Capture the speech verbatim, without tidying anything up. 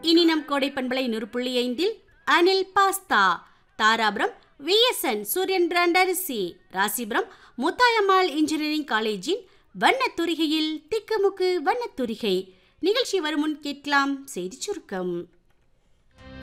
இனி நம் கோடை பண்பலை நூறு புள்ளி ஐந்தில் அனில் பாஸ்தா, தாராபுரம் விஎஸ்என் சூரியன் பிராண்ட் அரிசி, ராசிபுரம் முத்தாயம்மாள் இன்ஜினியரிங் காலேஜின் வண்ணத்துரிகையில் திக்குமுக்கு வண்ணத்துரிகை நிகழ்ச்சி வரும் முன் கேட்கலாம் செய்தி சுருக்கம்.